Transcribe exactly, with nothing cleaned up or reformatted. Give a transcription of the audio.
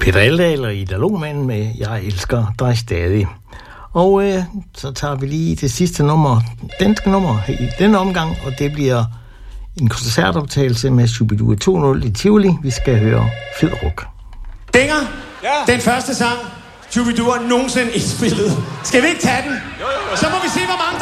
Peter Eldal og Ida Lohmann med Jeg elsker dig stadig. Og øh, så tager vi lige det sidste nummer, danske nummer i denne omgang, og det bliver en koncertoptagelse med Shubidua to nul i Tivoli. Vi skal høre Fedruk. Dinger, ja. Den første sang, Shubidua nogensinde indspillet. Skal vi ikke tage den? Jo, jo, jo. Så må vi se, hvor mange